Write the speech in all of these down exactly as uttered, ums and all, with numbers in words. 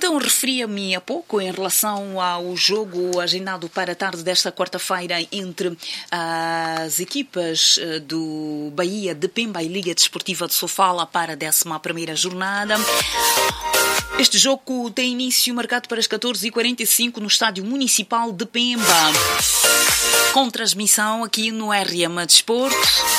Então, referia-me há pouco em relação ao jogo agendado para a tarde desta quarta-feira entre as equipas do Bahia de Pemba e Liga Desportiva de Sofala para a décima primeira jornada. Este jogo tem início marcado para as catorze e quarenta e cinco no Estádio Municipal de Pemba, com transmissão aqui no R M Desporto.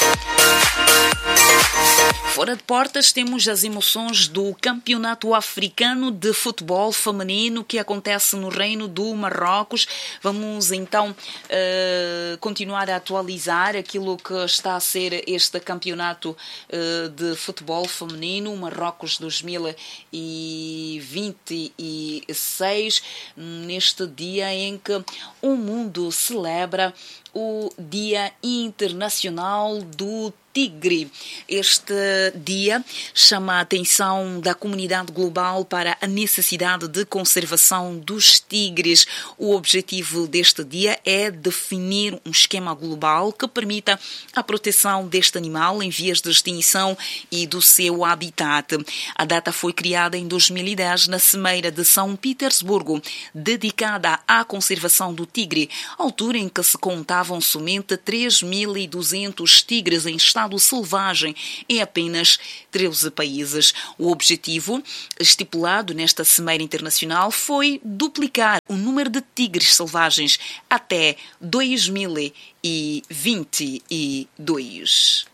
Fora de portas temos as emoções do Campeonato Africano de Futebol Feminino que acontece no Reino do Marrocos. Vamos então uh, continuar a atualizar aquilo que está a ser este Campeonato uh, de Futebol Feminino, Marrocos dois mil e vinte e seis, neste dia em que o mundo celebra o Dia Internacional do Tigre. Este dia chama a atenção da comunidade global para a necessidade de conservação dos tigres. O objetivo deste dia é definir um esquema global que permita a proteção deste animal em vias de extinção e do seu habitat. A data foi criada em dois mil e dez na Cimeira de São Petersburgo, dedicada à conservação do tigre, altura em que se contavam somente três mil e duzentos tigres em estado selvagem em apenas treze países. O objetivo estipulado nesta Cimeira Internacional foi duplicar o número de tigres selvagens até dois mil e vinte e dois.